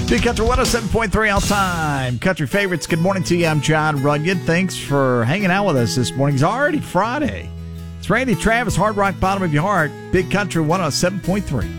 Big Country 107.3 all time. Country favorites, good morning to you. I'm John Runyon. Thanks for hanging out with us this morning. It's already Friday. It's Randy Travis, Hard Rock, Bottom of Your Heart. Big Country 107.3.